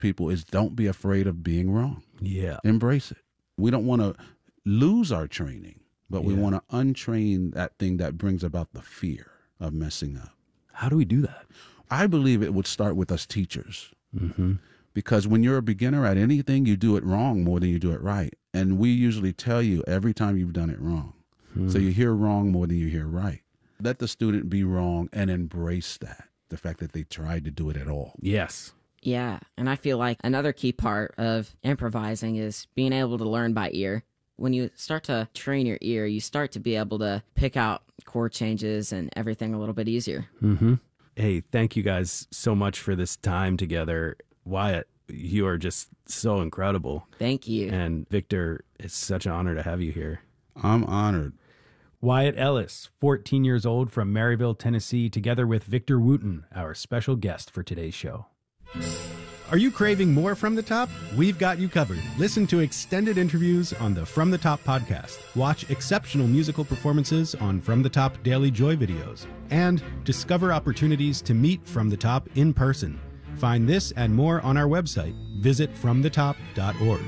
people is don't be afraid of being wrong. Yeah. Embrace it. We don't want to lose our training, but we want to untrain that thing that brings about the fear of messing up. How do we do that? I believe it would start with us teachers. Because when you're a beginner at anything, you do it wrong more than you do it right. And we usually tell you every time you've done it wrong. So you hear wrong more than you hear right. Let the student be wrong and embrace that, the fact that they tried to do it at all. Yes. Yeah, and I feel like another key part of improvising is being able to learn by ear. When you start to train your ear, you start to be able to pick out chord changes and everything a little bit easier. Hey, thank you guys so much for this time together. Wyatt, you are just so incredible. Thank you. And Victor, it's such an honor to have you here. I'm honored. Wyatt Ellis, 14 years old from Maryville, Tennessee, together with Victor Wooten, our special guest for today's show. Are you craving more From the Top? We've got you covered. Listen to extended interviews on the From the Top podcast. Watch exceptional musical performances on From the Top Daily Joy videos. And discover opportunities to meet From the Top in person. Find this and more on our website. Visit fromthetop.org.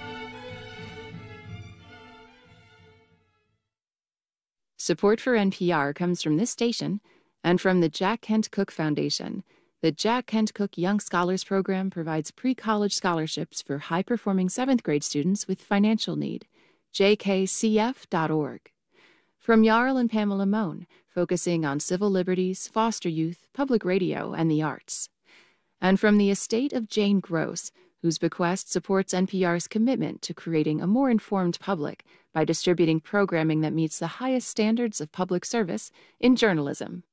Support for NPR comes from this station and from the Jack Kent Cooke Foundation. The Jack Kent Cooke Young Scholars Program provides pre-college scholarships for high-performing 7th grade students with financial need. jkcf.org. From Jarl and Pamela Mohn, focusing on civil liberties, foster youth, public radio, and the arts. And from the estate of Jane Gross, whose bequest supports NPR's commitment to creating a more informed public by distributing programming that meets the highest standards of public service in journalism.